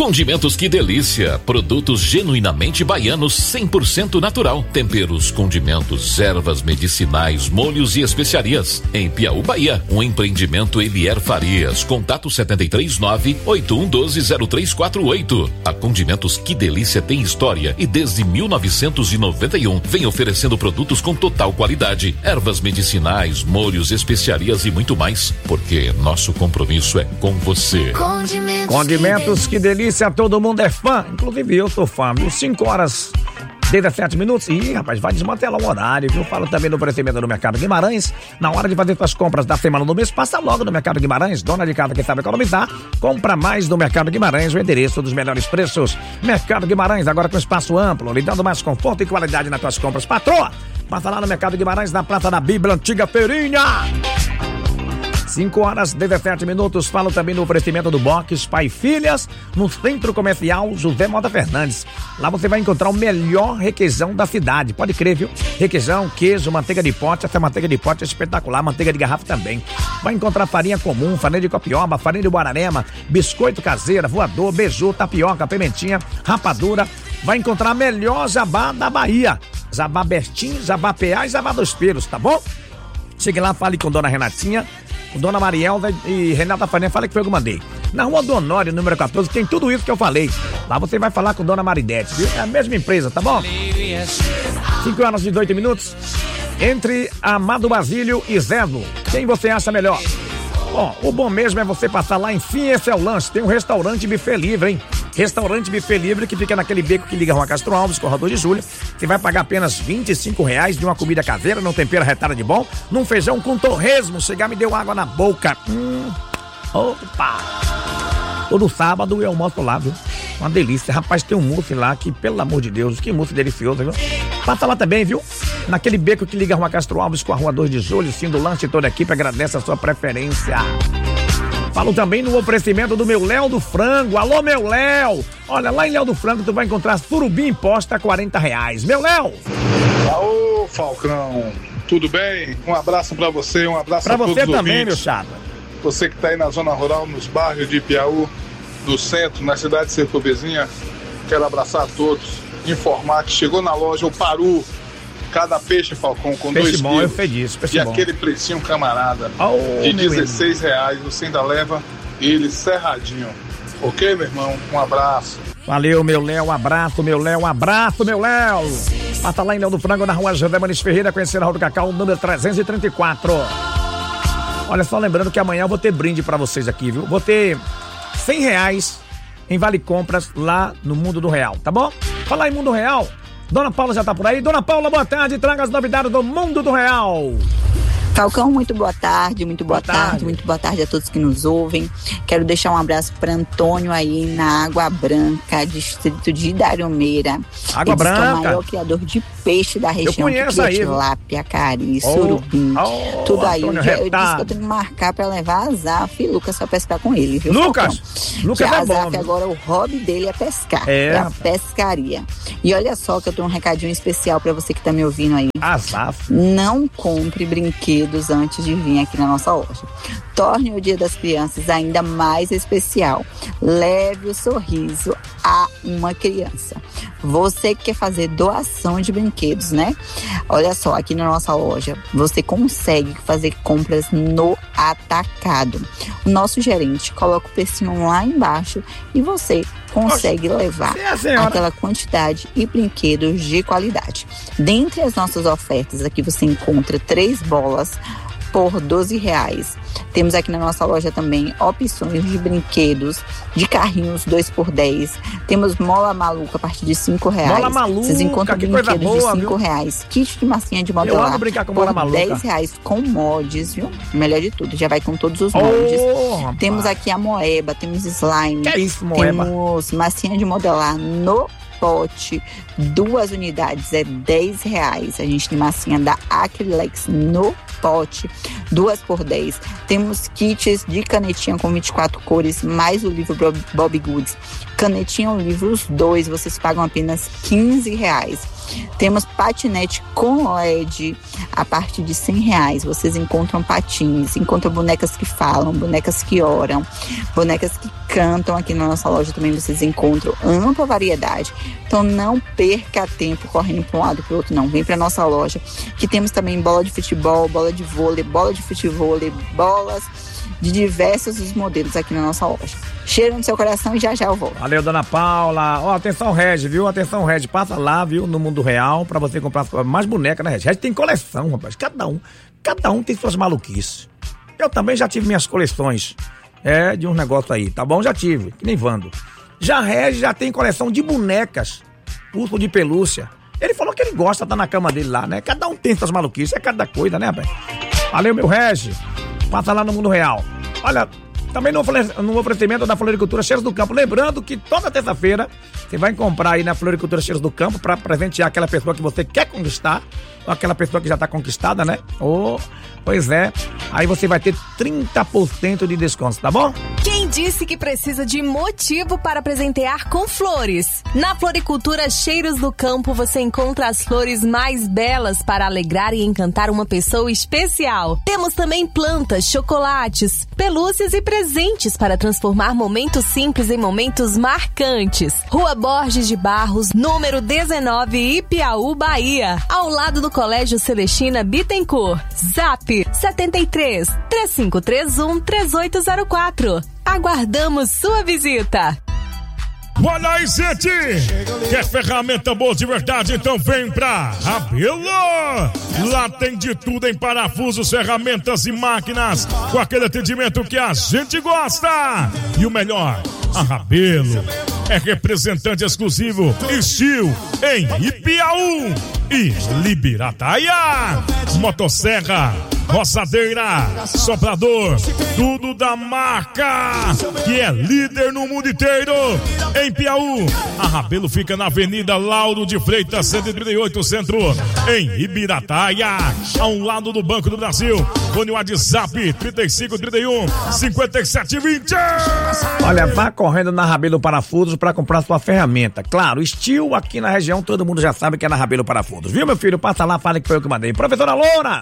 Condimentos Que Delícia, produtos genuinamente baianos, 100% natural, temperos, condimentos, ervas medicinais, molhos e especiarias. Em Piauí, Bahia, um empreendimento Elier Farias, contato 739-8112-0348. A Condimentos Que Delícia tem história e desde 1991 vem oferecendo produtos com total qualidade, ervas medicinais, molhos, especiarias e muito mais, porque nosso compromisso é com você. Condimentos Que Delícia. Todo mundo é fã, inclusive eu sou fã, viu? 5h17. Ih, rapaz, vai desmantelar o horário, viu? Falo também no oferecimento do Mercado Guimarães. Na hora de fazer suas compras da semana do mês, passa logo no Mercado Guimarães. Dona de casa que sabe economizar, compra mais no Mercado Guimarães, o endereço dos melhores preços. Mercado Guimarães, agora com espaço amplo, lhe dando mais conforto e qualidade nas tuas compras. Patroa, passa lá no Mercado Guimarães, na Praça da Bíblia, antiga feirinha. 5h17. Falo também no oferecimento do Box Pai e Filhas, no Centro Comercial José Mota Fernandes. Lá você vai encontrar o melhor requeijão da cidade. Pode crer, viu? Requeijão, queijo, manteiga de pote. Essa manteiga de pote é espetacular. Manteiga de garrafa também. Vai encontrar farinha comum, farinha de copioba, farinha de guararema, biscoito caseira, voador, beiju, tapioca, pimentinha, rapadura. Vai encontrar a melhor jabá da Bahia. Jabá Bertim, jabá PA e jabá dos Pelos, tá bom? Chegue lá, fale com Dona Renatinha, Dona Marielda e Renata Farinha, fala que foi eu que mandei. Na Rua do Honório, número 14, tem tudo isso que eu falei. Lá você vai falar com Dona Maridete, viu? É a mesma empresa, tá bom? 5h18. Entre Amado Basílio e Zevo, quem você acha melhor? Bom, o bom mesmo é você passar lá em Fim, esse é o lanche. Tem um restaurante buffet livre, hein? Restaurante buffet livre que fica naquele beco que liga a Rua Castro Alves, Corredor de Júlio. Você vai pagar apenas R$25 de uma comida caseira, num tempero retada de bom, num feijão com torresmo. Chegar, me deu água na boca. Opa! Todo sábado eu almoço lá, viu? Uma delícia. Rapaz, tem um mousse lá que, pelo amor de Deus, que mousse delicioso, viu? Passa lá também, viu? Naquele beco que liga a Rua Castro Alves com a Rua 2 de Julho, sim, do lanche, toda a equipe agradece a sua preferência. Falo também no oferecimento do meu Léo do Frango. Alô, meu Léo! Olha, lá em Léo do Frango tu vai encontrar surubim imposta a R$40. Meu Léo! Alô, Falcão! Tudo bem? Um abraço pra você, um abraço pra todos os ouvintes. Pra você também, meu chapa. Você que tá aí na zona rural, nos bairros de Piauí, no centro, na cidade de Cercovezinha, quero abraçar a todos, informar que chegou na loja o Paru. Cada peixe, Falcão, com peixe 2 bom, quilos. eu feliz, peixe e bom. Aquele precinho camarada de R$16, você ainda leva ele serradinho. Ok, meu irmão? Um abraço. Valeu, meu Léo, um abraço, meu Léo, um abraço, meu Léo. Passa lá em Léo do Frango, na Rua José Manis Ferreira, conhecendo a Rua do Cacau, número 334. Olha, só lembrando que amanhã eu vou ter brinde pra vocês aqui, viu? Vou ter R$100 em Vale Compras lá no Mundo do Real, tá bom? Fala em Mundo Real. Dona Paula já tá por aí. Dona Paula, boa tarde. Traga as novidades do Mundo do Real. Falcão, muito boa tarde, muito boa tarde a todos que nos ouvem. Quero deixar um abraço para Antônio aí na Água Branca, distrito de Idaromeira. Água Branca? É o maior criador de peixe da região. Eu conheço aí. Tilápia, cari, surubim, tudo aí. Eu disse que eu tenho que marcar para levar a Zaf e Lucas pra pescar com ele, viu, Lucas que é a bom. Zaf agora, o hobby dele é pescar. É a pescaria. E olha só que eu tenho um recadinho especial para você que tá me ouvindo aí. A Zaf. Não compre brinquedos antes de vir aqui na nossa loja. Torne o Dia das Crianças ainda mais especial. Leve o sorriso a uma criança. Você que quer fazer doação de brinquedos, né? Olha só, aqui na nossa loja, você consegue fazer compras no atacado. O nosso gerente coloca o precinho lá embaixo e você consegue levar aquela quantidade e brinquedos de qualidade. Dentre as nossas ofertas, aqui você encontra 3 bolas por R$12. Temos aqui na nossa loja também opções de brinquedos, de carrinhos 2x10. Temos mola maluca a partir de R$5. Mola maluca, vocês encontram brinquedos boa, de R$5. Kit de massinha de modelar. Eu amo brincar com mola maluca. R$10 com mods, viu? Melhor de tudo, já vai com todos os mods. Temos aqui a moeba, temos slime. Que é isso, moeba? Temos massinha de modelar no pote, 2 unidades é R$10. A gente tem massinha da Acrylex no pote, 2 por R$10. Temos kits de canetinha com 24 cores, mais o livro Bob Goods. Canetinha ou livro, os 2, vocês pagam apenas R$15. Temos patinete com LED a partir de R$100. Vocês encontram patins, encontram bonecas que falam, bonecas que oram, bonecas que cantam. Aqui na nossa loja também vocês encontram ampla variedade. Então não perca tempo correndo para um lado para o outro, não. Vem para nossa loja, que temos também bola de futebol, bola de vôlei, bola de futevôlei, bolas de diversos os modelos aqui na nossa loja. Cheiro no seu coração e já eu volto. Valeu, dona Paula. Ó, atenção, Regi, viu? Atenção, Regi. Passa lá, viu? No Mundo Real, pra você comprar mais bonecas, né, Regi? Regi tem coleção, rapaz. Cada um tem suas maluquices. Eu também já tive minhas coleções. De um negócio aí, tá bom? Já tive, que nem Vando. Já Regi já tem coleção de bonecas. Urso de pelúcia. Ele falou que ele gosta, tá na cama dele lá, né? Cada um tem suas maluquices, é cada coisa, né, rapaz? Valeu, meu Regi. Passa lá no Mundo Real. Olha, também no oferecimento da Floricultura Cheiros do Campo. Lembrando que toda terça-feira você vai comprar aí na Floricultura Cheiros do Campo pra presentear aquela pessoa que você quer conquistar, ou aquela pessoa que já tá conquistada, né? Pois é, aí você vai ter 30% de desconto, tá bom? Quem disse que precisa de motivo para presentear com flores? Na Floricultura Cheiros do Campo você encontra as flores mais belas para alegrar e encantar uma pessoa especial. Temos também plantas, chocolates, pelúcias e presentes para transformar momentos simples em momentos marcantes. Rua Borges de Barros, número 19, Ipiaú, Bahia, ao lado do Colégio Celestina Bittencourt. Zap 73 3531 3804. Aguardamos sua visita. Olha aí, gente! Quer ferramenta boa de verdade? Então vem pra Rabelo! Lá tem de tudo em parafusos, ferramentas e máquinas, com aquele atendimento que a gente gosta. E o melhor, a Rabelo é representante exclusivo Estil em Ipiaú e Libirataia. Motosserra, roçadeira, soprador, tudo da marca que é líder no mundo inteiro. Em Piauí, a Rabelo fica na Avenida Lauro de Freitas 138, Centro, em Ibirataia, a um lado do Banco do Brasil. Fone WhatsApp 3531 5720. Olha, vá correndo na Rabelo Parafusos para comprar sua ferramenta. Claro, Estil aqui na região, todo mundo já sabe que é na Rabelo Parafusos. Viu, meu filho? Passa lá, fala que foi eu que mandei. Professora Loura!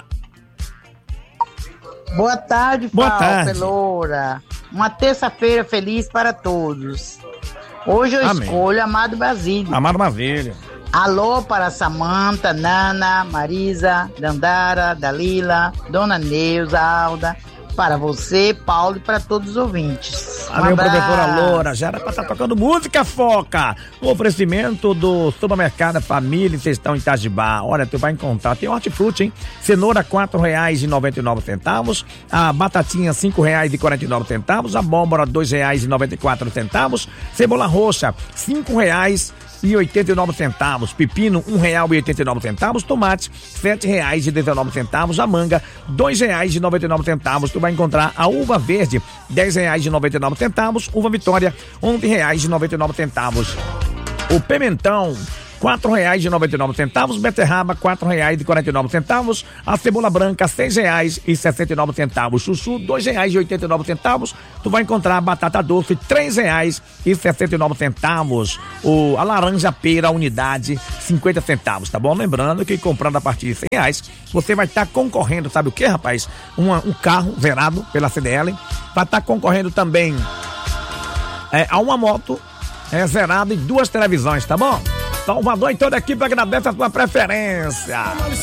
Boa tarde, Boa tarde. Peloura. Uma terça-feira feliz para todos. Hoje eu escolho Amado Basílio. Amado Basílio. Alô para Samanta, Nana, Marisa, Dandara, Dalila, Dona Neuza, Alda, para você, Paulo, e para todos os ouvintes. Valeu, professora Loura. Já era pra estar tocando música, Foca. O oferecimento do supermercado Família, vocês estão em Itajibá. Olha, tu vai encontrar. Tem hortifruti, hein? Cenoura, R$4,99. A batatinha, R$5,49. Abóbora, R$2,94. Cebola roxa, R$5,89. Pepino, R$1,89. Tomate, R$7,19. A manga, R$2,99. Tu vai encontrar a uva verde, R$10,99. Uva Vitória, R$11,99. O pimentão, R$4,99. Beterraba, R$4,49. A cebola branca, R$6,69. Chuchu, R$2,89. Tu vai encontrar a batata doce, R$3,69. A laranja pera, unidade, 50 centavos, tá bom? Lembrando que comprando a partir de R$100, você vai estar concorrendo, sabe o que, rapaz? Um carro zerado pela CDL. Vai estar concorrendo também a uma moto zerada e 2 televisões, tá bom? Salvador e toda a equipe agradece a sua preferência.